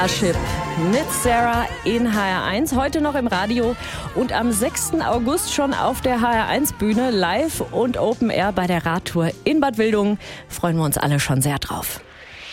Starship mit Sarah in HR1, heute noch im Radio und am 6. August schon auf der HR1-Bühne, live und Open Air bei der Radtour in Bad Wildungen. Freuen wir uns alle schon sehr drauf.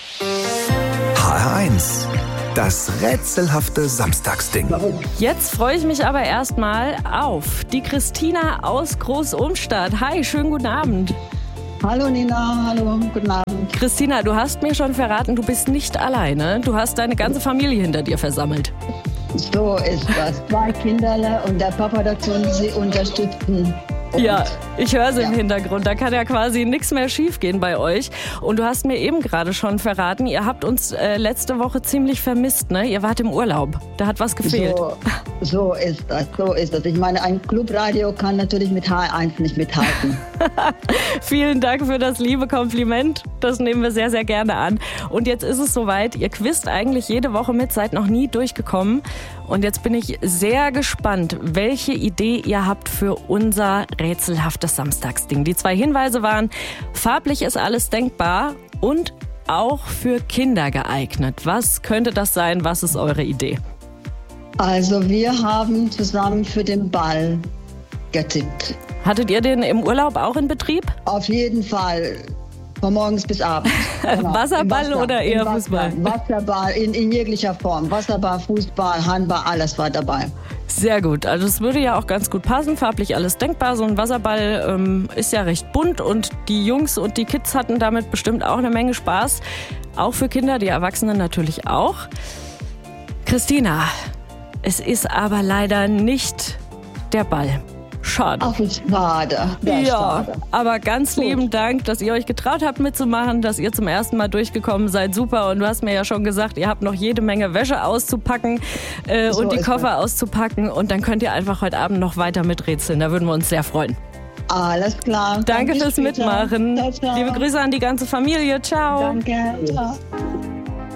HR1, das rätselhafte Samstagsding. Jetzt freue ich mich aber erstmal auf die Christina aus Groß-Umstadt. Hi, schönen guten Abend. Hallo Nina, hallo, guten Abend. Christina, du hast mir schon verraten, du bist nicht alleine. Du hast deine ganze Familie hinter dir versammelt. So ist das. 2 Kinderle und der Papa dazu, sie unterstützen. Ja, ich höre sie im Hintergrund. Da kann ja quasi nichts mehr schiefgehen bei euch. Und du hast mir eben gerade schon verraten, ihr habt uns letzte Woche ziemlich vermisst, ne? Ihr wart im Urlaub. Da hat was gefehlt. So ist das. Ich meine, ein Clubradio kann natürlich mit HR1 nicht mithalten. Vielen Dank für das liebe Kompliment. Das nehmen wir sehr, sehr gerne an. Und jetzt ist es soweit. Ihr quizt eigentlich jede Woche mit, seid noch nie durchgekommen. Und jetzt bin ich sehr gespannt, welche Idee ihr habt für unser rätselhaftes Samstagsding. Die 2 Hinweise waren, farblich ist alles denkbar und auch für Kinder geeignet. Was könnte das sein? Was ist eure Idee? Also wir haben zusammen für den Ball getippt. Hattet ihr den im Urlaub auch in Betrieb? Auf jeden Fall. Von morgens bis abends. Genau. Wasserball oder eher Fußball? Wasserball in jeglicher Form. Wasserball, Fußball, Handball, alles war dabei. Sehr gut. Also es würde ja auch ganz gut passen. Farblich alles denkbar. So ein Wasserball ist ja recht bunt und die Jungs und die Kids hatten damit bestimmt auch eine Menge Spaß. Auch für Kinder, die Erwachsenen natürlich auch. Christina, es ist aber leider nicht der Ball. Schade. Ach, schade. Schade. Aber ganz lieben Dank, dass ihr euch getraut habt mitzumachen, dass ihr zum ersten Mal durchgekommen seid. Super. Und du hast mir ja schon gesagt, ihr habt noch jede Menge Wäsche auszupacken und die Koffer auszupacken. Und dann könnt ihr einfach heute Abend noch weiter miträtseln. Da würden wir uns sehr freuen. Alles klar. Danke fürs Mitmachen. Ciao, ciao. Liebe Grüße an die ganze Familie. Ciao. Danke. Ciao.